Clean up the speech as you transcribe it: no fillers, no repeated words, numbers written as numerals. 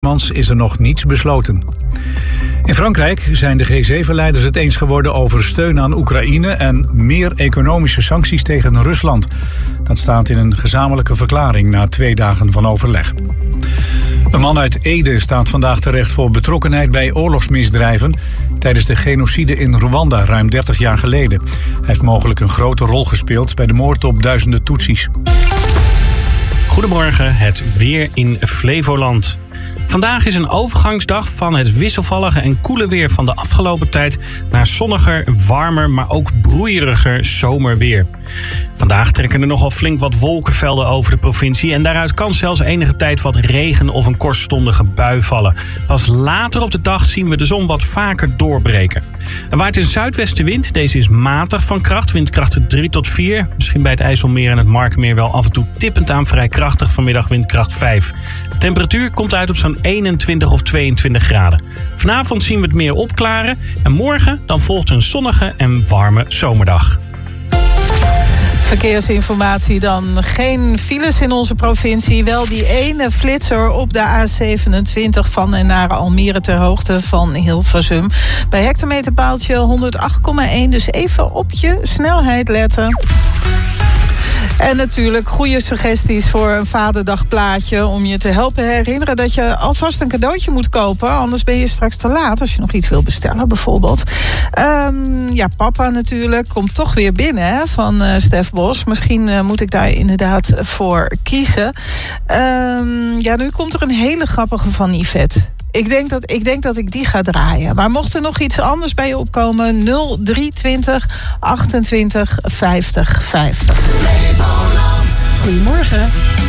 Is er nog niets besloten. In Frankrijk zijn de G7-leiders het eens geworden over steun aan Oekraïne en meer economische sancties tegen Rusland. Dat staat in een gezamenlijke verklaring na 2 dagen van overleg. Een man uit Ede staat vandaag terecht voor betrokkenheid bij oorlogsmisdrijven tijdens de genocide in Rwanda ruim 30 jaar geleden. Hij heeft mogelijk een grote rol gespeeld bij de moord op duizenden Tutsis. Goedemorgen, het weer in Flevoland. Vandaag is een overgangsdag van het wisselvallige en koele weer van de afgelopen tijd naar zonniger, warmer, maar ook broeieriger zomerweer. Vandaag trekken er nogal flink wat wolkenvelden over de provincie en daaruit kan zelfs enige tijd wat regen of een kortstondige bui vallen. Pas later op de dag zien we de zon wat vaker doorbreken. Er waait een zuidwestenwind, deze is matig van kracht, windkracht 3 tot 4. Misschien bij het IJsselmeer en het Markermeer wel af en toe tippend aan vrij krachtig, vanmiddag windkracht 5. De temperatuur komt uit op zo'n 21 of 22 graden. Vanavond zien we het meer opklaren en morgen dan volgt een zonnige en warme zomerdag. Verkeersinformatie dan. Geen files in onze provincie. Wel die ene flitser op de A27 van en naar Almere ter hoogte van Hilversum. Bij hectometerpaaltje 108,1. Dus even op je snelheid letten. En natuurlijk goede suggesties voor een vaderdagplaatje om je te helpen herinneren dat je alvast een cadeautje moet kopen. Anders ben je straks te laat als je nog iets wil bestellen bijvoorbeeld. Papa natuurlijk komt toch weer binnen hè, van Stef Bos. Misschien moet ik daar inderdaad voor kiezen. Nu komt er een hele grappige van Yvette. Ik denk dat ik die ga draaien. Maar mocht er nog iets anders bij je opkomen, 0320 28 50 50. Goedemorgen.